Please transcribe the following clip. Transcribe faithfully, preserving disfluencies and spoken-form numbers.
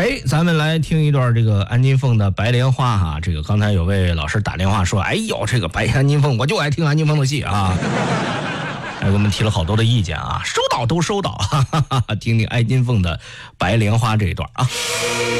哎，咱们来听一段这个安金凤的《白莲花》哈。这个刚才有位老师打电话说，哎呦，这个白安金凤，我就爱听安金凤的戏啊。哎，给我们提了好多的意见啊，收到都收到，哈哈哈，听听安金凤的《白莲花》这一段啊。